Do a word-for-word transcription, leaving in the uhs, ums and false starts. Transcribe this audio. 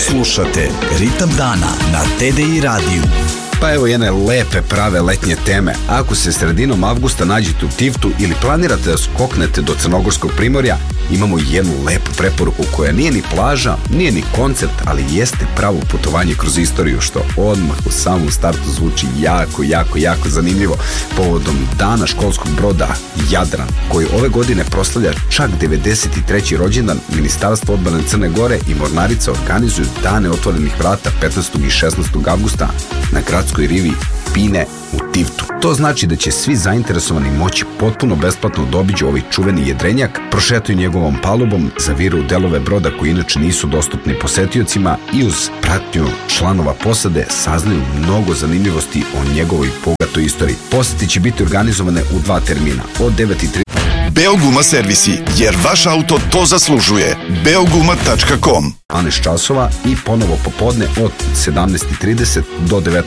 Slušate Ritam dana na T D I radiju. Pa evo jedne lepe prave letnje teme. Ako se sredinom avgusta nađete u Tivtu ili planirate da skoknete do Crnogorskog primorja, imamo jednu lepu preporuku koja nije ni plaža, nije ni koncert, ali jeste pravo putovanje kroz istoriju, što odmah u samom startu zvuči jako, jako, jako zanimljivo. Povodom dana školskog broda Jadran, koji ove godine proslavlja čak devedeset treći rođendan, Ministarstvo odbrane Crne Gore i Mornarica organizuju dane otvorenih vrata petnaestog i šesnaestog avgusta na gradskoj rivi Pine u Tivtu. To znači da će svi zainteresovani moći potpuno besplatno da obiđu ovaj čuveni jedrenjak, prošetaju njegovom palubom, zaviru delove broda koji inače nisu dostupni posetiocima i uz pratnju članova posade saznaju mnogo zanimljivosti o njegovoj bogatoj istoriji. Posete će biti organizovane u dva termina, od devet i trideset. Beoguma servisi, jer vaš auto to zaslužuje. beoguma tačka com dvanaest časova i ponovo popodne od sedamnaest i trideset do devetnaest